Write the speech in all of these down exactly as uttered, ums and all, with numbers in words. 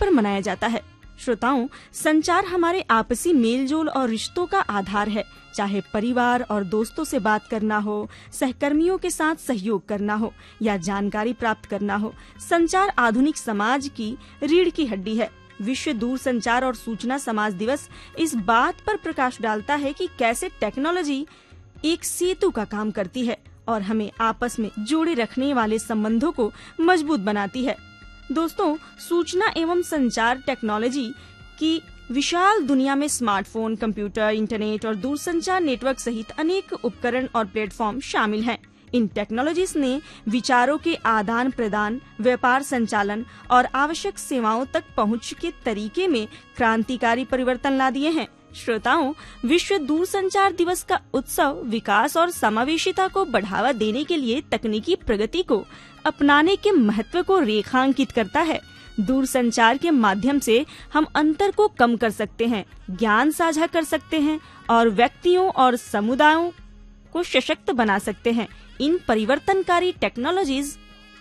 पर मनाया जाता है। श्रोताओं, संचार हमारे आपसी मेलजोल और रिश्तों का आधार है। चाहे परिवार और दोस्तों से बात करना हो, सहकर्मियों के साथ सहयोग करना हो या जानकारी प्राप्त करना हो, संचार आधुनिक समाज की रीढ़ की हड्डी है। विश्व दूरसंचार और सूचना समाज दिवस इस बात पर प्रकाश डालता है कि कैसे टेक्नोलॉजी एक सेतु का काम करती है और हमें आपस में जोड़े रखने वाले संबंधों को मजबूत बनाती है। दोस्तों, सूचना एवं संचार टेक्नोलॉजी की विशाल दुनिया में स्मार्टफोन, कंप्यूटर, इंटरनेट और दूरसंचार नेटवर्क सहित अनेक उपकरण और प्लेटफॉर्म शामिल हैं। इन टेक्नोलॉजीज ने विचारों के आदान प्रदान, व्यापार संचालन और आवश्यक सेवाओं तक पहुंच के तरीके में क्रांतिकारी परिवर्तन ला दिए हैं। श्रोताओं, विश्व दूरसंचार दिवस का उत्सव विकास और समावेशिता को बढ़ावा देने के लिए तकनीकी प्रगति को अपनाने के महत्व को रेखांकित करता है। दूरसंचार के माध्यम से हम अंतर को कम कर सकते हैं, ज्ञान साझा कर सकते हैं और व्यक्तियों और समुदायों को सशक्त बना सकते हैं। इन परिवर्तनकारी टेक्नोलॉजीज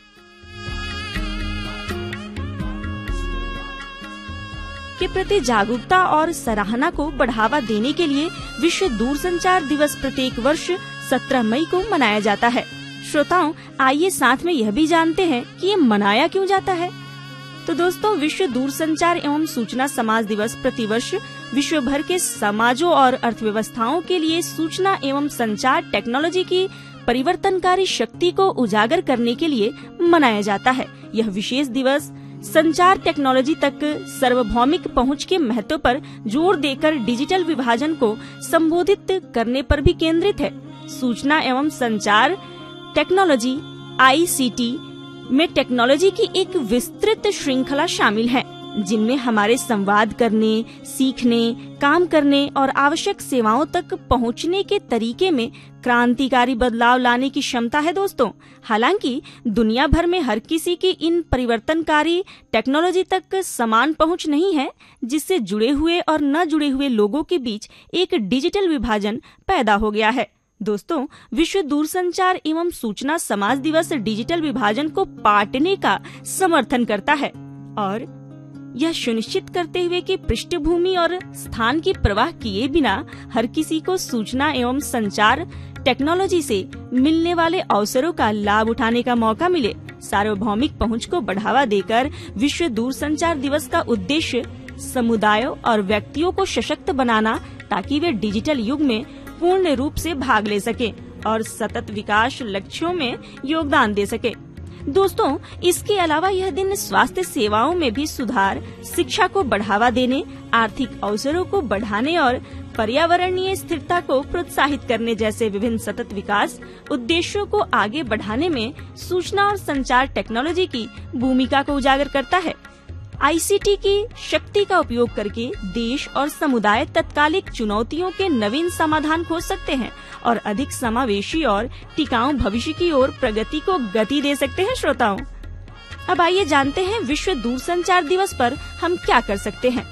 के प्रति जागरूकता और सराहना को बढ़ावा देने के लिए विश्व दूरसंचार दिवस प्रत्येक वर्ष सत्रह मई को मनाया जाता है। श्रोताओं, आइए साथ में यह भी जानते हैं कि ये मनाया क्यों जाता है। तो दोस्तों, विश्व दूरसंचार एवं सूचना समाज दिवस प्रतिवर्ष विश्व भर के समाजों और अर्थव्यवस्थाओं के लिए सूचना एवं संचार टेक्नोलॉजी की परिवर्तनकारी शक्ति को उजागर करने के लिए मनाया जाता है। यह विशेष दिवस संचार टेक्नोलॉजी तक सार्वभौमिक पहुंच के महत्व पर जोर देकर डिजिटल विभाजन को संबोधित करने पर भी केंद्रित है। सूचना एवं संचार टेक्नोलॉजी आई सी टी में टेक्नोलॉजी की एक विस्तृत श्रृंखला शामिल है, जिनमें हमारे संवाद करने, सीखने, काम करने और आवश्यक सेवाओं तक पहुंचने के तरीके में क्रांतिकारी बदलाव लाने की क्षमता है। दोस्तों, हालांकि दुनिया भर में हर किसी की इन परिवर्तनकारी टेक्नोलॉजी तक समान पहुंच नहीं है, जिससे जुड़े हुए और न जुड़े हुए लोगों के बीच एक डिजिटल विभाजन पैदा हो गया है। दोस्तों, विश्व दूरसंचार एवं सूचना समाज दिवस डिजिटल विभाजन को पाटने का समर्थन करता है और यह सुनिश्चित करते हुए कि पृष्ठभूमि और स्थान की परवाह किए बिना हर किसी को सूचना एवं संचार टेक्नोलॉजी से मिलने वाले अवसरों का लाभ उठाने का मौका मिले। सार्वभौमिक पहुंच को बढ़ावा देकर विश्व दूरसंचार दिवस का उद्देश्य समुदायों और व्यक्तियों को सशक्त बनाना, ताकि वे डिजिटल युग में पूर्ण रूप से भाग ले सके और सतत विकास लक्ष्यों में योगदान दे सके। दोस्तों, इसके अलावा यह दिन स्वास्थ्य सेवाओं में भी सुधार, शिक्षा को बढ़ावा देने, आर्थिक अवसरों को बढ़ाने और पर्यावरणीय स्थिरता को प्रोत्साहित करने जैसे विभिन्न सतत विकास उद्देश्यों को आगे बढ़ाने में सूचना और संचार टेक्नोलॉजी की भूमिका को उजागर करता है। आई सी टी की शक्ति का उपयोग करके देश और समुदाय तत्कालिक चुनौतियों के नवीन समाधान खोज सकते हैं और अधिक समावेशी और टिकाऊ भविष्य की ओर प्रगति को गति दे सकते हैं। श्रोताओं, अब आइए जानते हैं विश्व दूरसंचार दिवस पर हम क्या कर सकते हैं।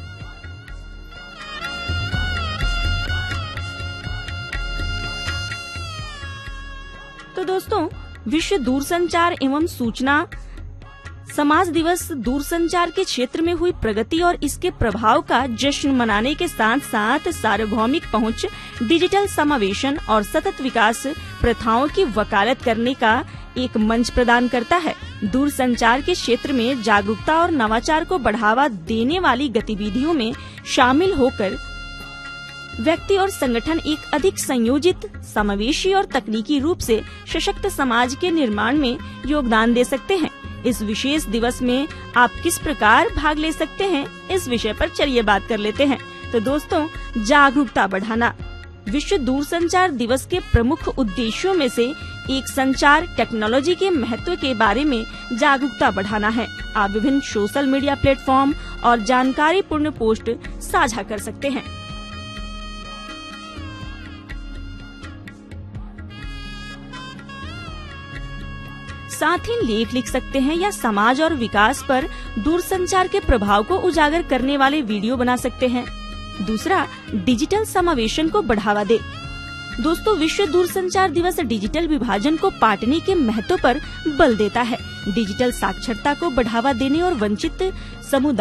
तो दोस्तों, विश्व दूरसंचार एवं सूचना समाज दिवस दूरसंचार के क्षेत्र में हुई प्रगति और इसके प्रभाव का जश्न मनाने के साथ साथ सार्वभौमिक पहुंच, डिजिटल समावेशन और सतत विकास प्रथाओं की वकालत करने का एक मंच प्रदान करता है। दूरसंचार के क्षेत्र में जागरूकता और नवाचार को बढ़ावा देने वाली गतिविधियों में शामिल होकर व्यक्ति और संगठन एक अधिक संयोजित, समावेशी और तकनीकी रूप से सशक्त समाज के निर्माण में योगदान दे सकते हैं। इस विशेष दिवस में आप किस प्रकार भाग ले सकते हैं, इस विषय पर चलिए बात कर लेते हैं। तो दोस्तों, जागरूकता बढ़ाना विश्व दूरसंचार दिवस के प्रमुख उद्देश्यों में से एक संचार टेक्नोलॉजी के महत्व के बारे में जागरूकता बढ़ाना है। आप विभिन्न सोशल मीडिया प्लेटफॉर्म और जानकारीपूर्ण पोस्ट साझा कर सकते हैं। साथ ही लेख लिख सकते हैं या समाज और विकास पर दूरसंचार के प्रभाव को उजागर करने वाले वीडियो बना सकते हैं। दूसरा, डिजिटल समावेशन को बढ़ावा दे। दोस्तों, विश्व दूरसंचार दिवस डिजिटल विभाजन को पाटने के महत्व पर बल देता है। डिजिटल साक्षरता को बढ़ावा देने और वंचित समुदाय